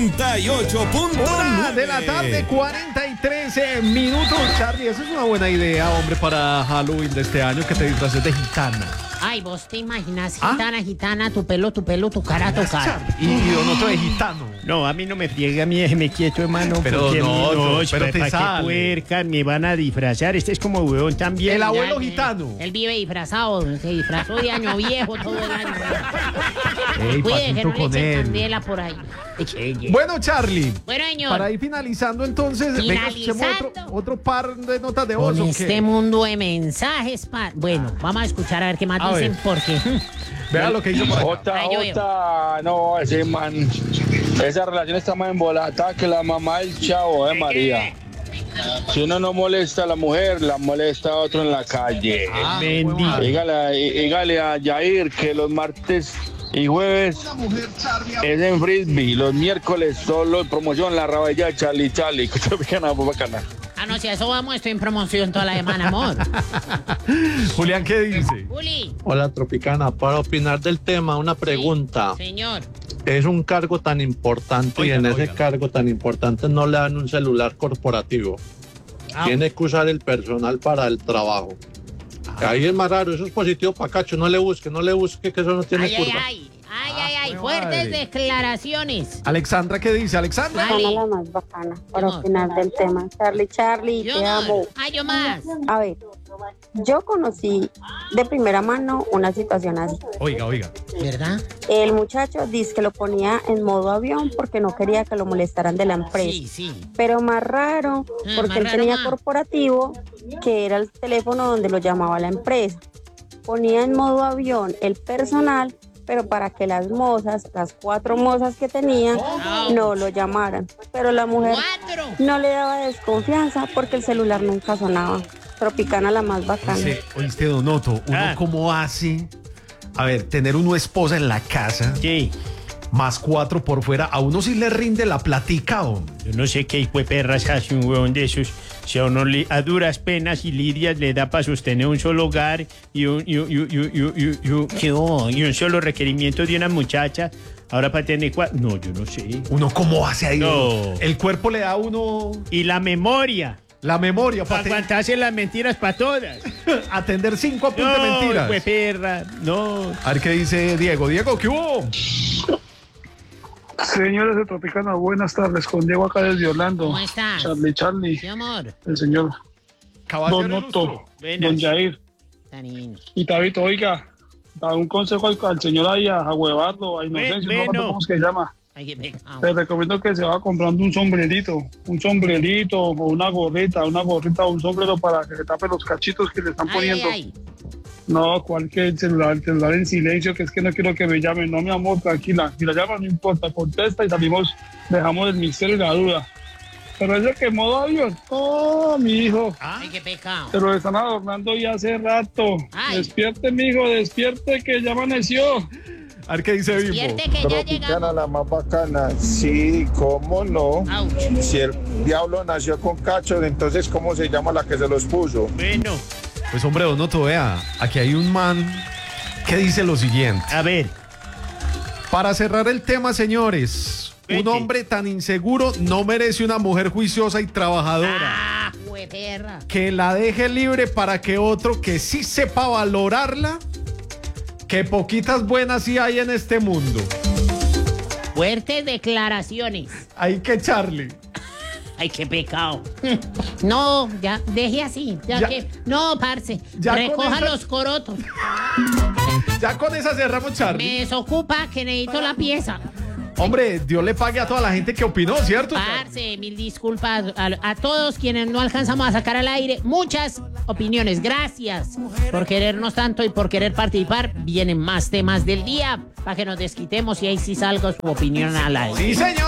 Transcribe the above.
98.9 de la tarde, 43 minutos. Charlie, esa es una buena idea, hombre, para Halloween de este año, que te disfraces de gitana. Ay, vos te imaginas, gitana, tu pelo, tu cara, tu cara. Y Don Otto de gitano. No, a mí no me friegue, a mí déjeme quieto, hermano. Pero porque no, pero te ¿para sale. qué puerca? Me van a disfrazar. Este es como huevón también. El abuelo Ya, gitano. Él vive disfrazado, se disfrazó de año viejo todo el año. Ey, Cuide que pasito no le con echen él. candela por ahí. Bueno, Charlie, Bueno, señor. para ir finalizando entonces, venga, escuchemos otro par de notas de voz. Con ¿o qué? este mundo de mensajes, bueno, vamos a escuchar a ver qué más A dicen, ver. porque Vea lo que hizo por acá. No, ese man, esa relación está más embolatada que la mamá del chavo, María. Si uno no molesta a la mujer, la molesta a otro en la calle. Bendito. Dígale a Yair que los martes y jueves es en frisbee, los miércoles solo promoción la raballa de Charlie. Bacana. no, si a eso vamos, estoy en promoción toda la semana, amor. Julián, ¿qué dice? Juli. Hola, Tropicana. Para opinar del tema, una pregunta. Señor. Es un cargo tan importante y en ese cargo tan importante no le dan un celular corporativo. Tiene que usar el personal para el trabajo. Ahí es más raro, eso es positivo para Cacho. No le busque, que eso no tiene curva. Fuertes declaraciones. Alexandra, ¿qué dice? Alexandra. Ana la más bacana para opinar del tema. Charlie, te amo. Ay, yo más. A ver, yo conocí de primera mano una situación así. Oiga. ¿Verdad? El muchacho dice que lo ponía en modo avión porque no quería que lo molestaran de la empresa. Sí. Pero más raro, porque más él raro tenía más. corporativo, que era el teléfono donde lo llamaba la empresa. Ponía en modo avión el personal, pero para que las 4 mozas que tenía, no lo llamaran. Pero la mujer no le daba desconfianza porque el celular nunca sonaba. Tropicana la más bacana. Oíste, Don Otto, ¿uno cómo hace? A ver, tener una esposa en la casa. Sí. Más 4 por fuera, a uno sí le rinde la platica, hombre. Yo no sé qué hijo de perras hace un huevón de esos. Si a uno a duras penas y lidias le da para sostener un solo hogar y un solo requerimiento de una muchacha. Ahora para tener No, yo no sé. ¿Uno cómo hace ahí? No. El cuerpo le da a uno... Y la memoria. La memoria Para aguantarse las mentiras para todas. Atender 5 apuntes de mentiras. hijo de perra. No. A ver qué dice Diego. Diego, ¿qué hubo? Señores de Tropicana, buenas tardes. Con Diego acá desde Orlando. ¿Cómo estás? Charlie. Sí, amor. El señor Caballero Don Otto, Buenas. Don Yair y Tabito. Oiga, da un consejo al señor ahí a Huevardo, a Inocencio, no me cómo es que se llama. Ay, qué pecado. Te recomiendo que se va comprando un sombrerito o una gorrita, o un sombrero para que se tape los cachitos que le están poniendo. No, cualquier celular en silencio, que es que no quiero que me llamen. No, mi amor, tranquila. Si la llaman, no importa, contesta y dejamos el misterio y la duda. Pero ese que modo avión, mi hijo. Ay, qué pecado. Pero lo están adornando ya hace rato. Despierte, mijo, despierte que ya amaneció. A ver qué dice Bimbo. Despierte que ya Tropicana llegamos. la más bacana. Sí, cómo no. Si el diablo nació con cachos, entonces ¿cómo se llama la que se los puso? Bueno. Pues hombre, Don Otto, vea, aquí hay un man que dice lo siguiente. A ver. Para cerrar el tema, señores, un hombre tan inseguro no merece una mujer juiciosa y trabajadora. Perra. Que la deje libre para que otro que sí sepa valorarla, que poquitas buenas sí hay en este mundo. Fuertes declaraciones. Hay que echarle. Ay, qué pecado. No, ya, deje así. No, parce. Recoja los corotos. Ya con esa cerramos, Charlie. Me desocupa que necesito la pieza. Hombre, Dios le pague a toda la gente que opinó, ¿cierto? Parce, mil disculpas a todos quienes no alcanzamos a sacar al aire muchas opiniones. Gracias por querernos tanto y por querer participar. Vienen más temas del día para que nos desquitemos y ahí sí salga su opinión al aire. Sí, señor.